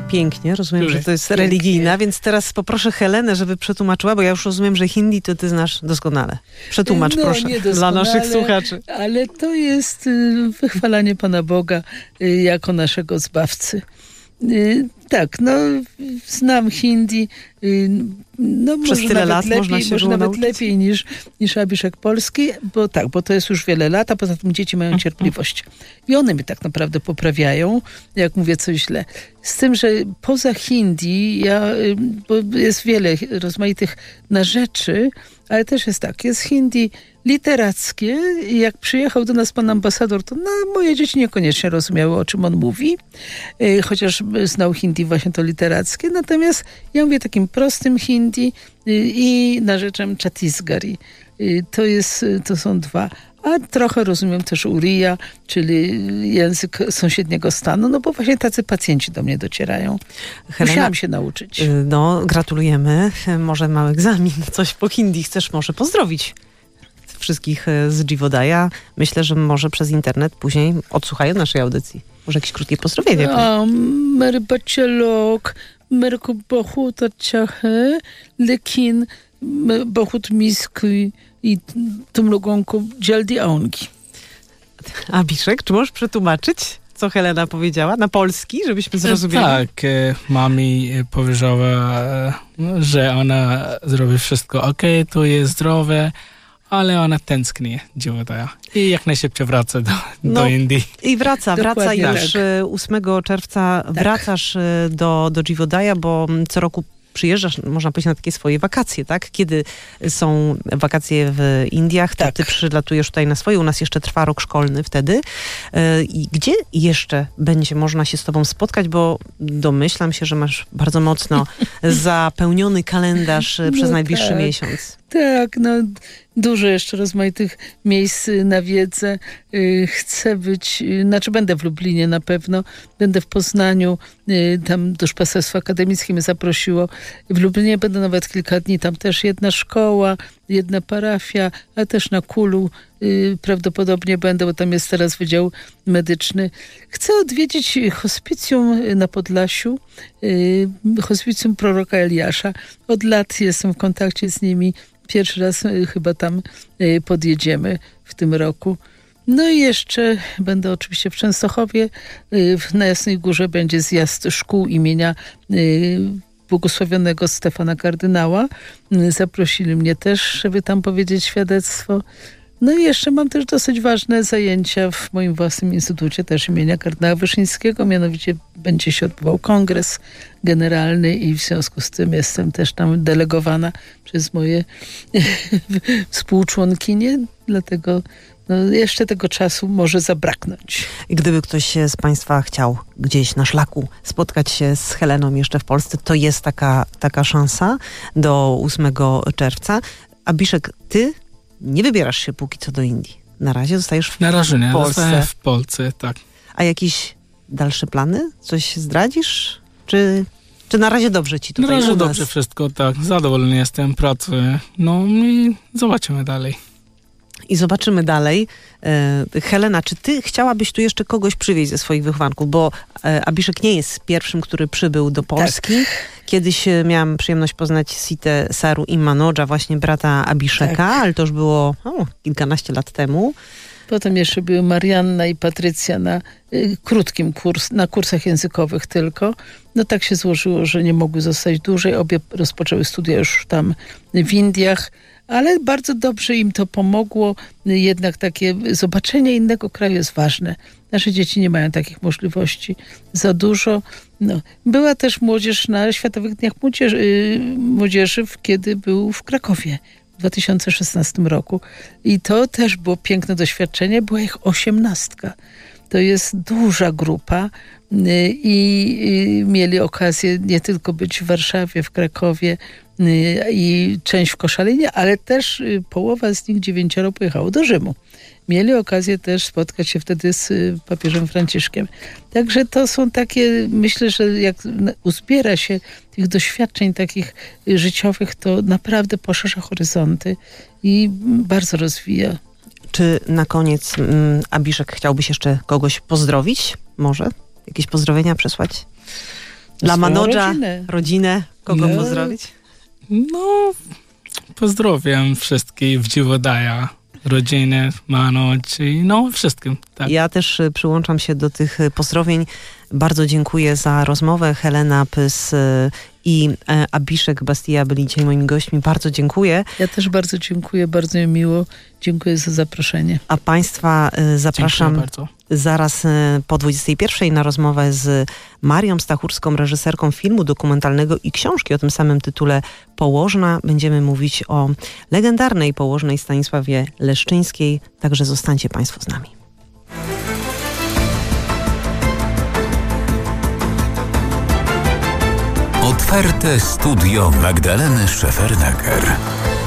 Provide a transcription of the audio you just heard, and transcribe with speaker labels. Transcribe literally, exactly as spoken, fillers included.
Speaker 1: Pięknie, rozumiem, że to jest
Speaker 2: Pięknie.
Speaker 1: religijna, więc teraz poproszę Helenę, żeby przetłumaczyła, bo ja już rozumiem, że hindi to ty znasz doskonale. Przetłumacz
Speaker 2: no,
Speaker 1: proszę dla naszych słuchaczy.
Speaker 2: Ale to jest y, wychwalanie Pana Boga y, jako naszego Zbawcy. Y, tak, no znam hindi. Y, no,
Speaker 1: Przez
Speaker 2: może
Speaker 1: tyle
Speaker 2: nawet
Speaker 1: lat
Speaker 2: lepiej,
Speaker 1: można się
Speaker 2: może
Speaker 1: było
Speaker 2: nawet
Speaker 1: nauczyć?
Speaker 2: lepiej niż, niż Abiszek Polski, bo tak, bo to jest już wiele lat, a poza tym dzieci mają cierpliwość. I one mnie tak naprawdę poprawiają, jak mówię coś źle. Z tym, że poza hindi, ja, y, bo jest wiele rozmaitych narzeczy, ale też jest tak, jest hindi literackie. Jak przyjechał do nas pan ambasador, to no, moje dzieci niekoniecznie rozumiały, o czym on mówi, yy, chociaż znał hindi właśnie to literackie. Natomiast ja mówię takim prostym hindi yy, i narzeczem Chhattisgarhi. Yy, to, jest, to są dwa. A trochę rozumiem też Uriya, czyli język sąsiedniego stanu, no bo właśnie tacy pacjenci do mnie docierają.
Speaker 1: Helena,
Speaker 2: Musiałam się nauczyć.
Speaker 1: No, gratulujemy. Może mały egzamin, coś po hindi chcesz może pozdrowić wszystkich z Jivodaya. Myślę, że może przez internet później odsłuchają naszej audycji. Może jakieś krótkie pozdrowienie.
Speaker 2: Mery bache log, mery ko bahut acha hai, lekin bahut miski i tum logon ko jaldi aungi.
Speaker 1: Abiszek, czy możesz przetłumaczyć, co Helena powiedziała na polski, żebyśmy zrozumieli?
Speaker 3: Tak, mami powiedziała, że ona zrobi wszystko ok, to jest zdrowe, ale ona tęskni Jivodaya i jak najszybciej wraca do,
Speaker 1: no,
Speaker 3: do Indii.
Speaker 1: I wraca, wraca
Speaker 2: Dokładnie
Speaker 1: już
Speaker 2: tak.
Speaker 1: ósmego czerwca,
Speaker 2: Tak.
Speaker 1: wracasz do, do Jivodaya, bo co roku przyjeżdżasz, można powiedzieć, na takie swoje wakacje, tak? Kiedy są wakacje w Indiach, to
Speaker 2: tak.
Speaker 1: ty przylatujesz tutaj na swoje. U nas jeszcze trwa rok szkolny wtedy. I gdzie jeszcze będzie można się z tobą spotkać? Bo domyślam się, że masz bardzo mocno zapełniony kalendarz no przez najbliższy
Speaker 2: tak.
Speaker 1: miesiąc.
Speaker 2: Tak, no dużo jeszcze rozmaitych miejsc nawiedzę. Chcę być, znaczy będę w Lublinie na pewno, będę w Poznaniu, tam Duszpasterstwo Akademickie mnie zaprosiło. W Lublinie będę nawet kilka dni, tam też jedna szkoła, jedna parafia, a też na Kulu prawdopodobnie będę, bo tam jest teraz Wydział Medyczny. Chcę odwiedzić hospicjum na Podlasiu, hospicjum proroka Eliasza. Od lat jestem w kontakcie z nimi. Pierwszy raz chyba tam podjedziemy w tym roku. No i jeszcze będę oczywiście w Częstochowie. Na Jasnej Górze będzie zjazd szkół imienia błogosławionego Stefana Kardynała. Zaprosili mnie też, żeby tam powiedzieć świadectwo. No i jeszcze mam też dosyć ważne zajęcia w moim własnym instytucie, też imienia kardynała Wyszyńskiego. Mianowicie będzie się odbywał kongres generalny i w związku z tym jestem też tam delegowana przez moje współczłonkinie. Dlatego no, jeszcze tego czasu może zabraknąć.
Speaker 1: I gdyby ktoś z państwa chciał gdzieś na szlaku spotkać się z Heleną jeszcze w Polsce, to jest taka, taka szansa do ósmego czerwca. Abiszek, ty nie wybierasz się póki co do Indii. Na razie zostajesz w
Speaker 3: Na razie nie,
Speaker 1: Polsce.
Speaker 3: zostaję w Polsce, tak.
Speaker 1: A jakieś dalsze plany? Coś zdradzisz? Czy, czy na razie dobrze ci tutaj
Speaker 3: Na razie
Speaker 1: u nas?
Speaker 3: dobrze wszystko, tak. Zadowolony jestem, pracuję. No i zobaczymy dalej.
Speaker 1: I zobaczymy dalej. E, Helena, czy ty chciałabyś tu jeszcze kogoś przywieźć ze swoich wychowanków? Bo e, Abiszek nie jest pierwszym, który przybył do Polski. Tak. Kiedyś e, miałam przyjemność poznać Sitę Saru i Manodża, właśnie brata Abiszeka, tak. ale to już było o, kilkanaście lat temu.
Speaker 2: Potem jeszcze były Marianna i Patrycja na y, krótkim kurs, na kursach językowych tylko. No tak się złożyło, że nie mogły zostać dłużej. Obie rozpoczęły studia już tam w Indiach. Ale bardzo dobrze im to pomogło. Jednak takie zobaczenie innego kraju jest ważne. Nasze dzieci nie mają takich możliwości za dużo. No. Była też młodzież na Światowych Dniach Młodzieży, yy, Młodzieży, kiedy był w Krakowie w dwa tysiące szesnastym roku. I to też było piękne doświadczenie. Była ich osiemnastka. To jest duża grupa i mieli okazję nie tylko być w Warszawie, w Krakowie i część w Koszalinie, ale też połowa z nich, dziewięcioro, pojechało do Rzymu. Mieli okazję też spotkać się wtedy z papieżem Franciszkiem. Także to są takie, myślę, że jak uzbiera się tych doświadczeń takich życiowych, to naprawdę poszerza horyzonty i bardzo rozwija.
Speaker 1: Czy na koniec mm, Abiszek chciałbyś jeszcze kogoś pozdrowić? Może? Jakieś pozdrowienia przesłać? Dla Manodża,
Speaker 2: rodzinę.
Speaker 1: rodzinę, kogo
Speaker 2: No.
Speaker 1: pozdrowić?
Speaker 3: No, pozdrawiam wszystkich w Dziwodaja, rodzinę, Manodż i no wszystkim. Tak.
Speaker 1: Ja też y, przyłączam się do tych y, pozdrowień. Bardzo dziękuję za rozmowę. Helena Pys y, i e, Abiszek Bastija byli dzisiaj moimi gośćmi. Bardzo dziękuję.
Speaker 2: Ja też bardzo dziękuję, bardzo mi miło. Dziękuję za zaproszenie.
Speaker 1: A Państwa y, zapraszam
Speaker 3: Dziękuję bardzo.
Speaker 1: zaraz y, po dwudziestej pierwszej na rozmowę z Marią Stachurską, reżyserką filmu dokumentalnego i książki o tym samym tytule Położna. Będziemy mówić o legendarnej położnej Stanisławie Leszczyńskiej. Także zostańcie Państwo z nami.
Speaker 4: Otwarte studio Magdaleny Szefernaker.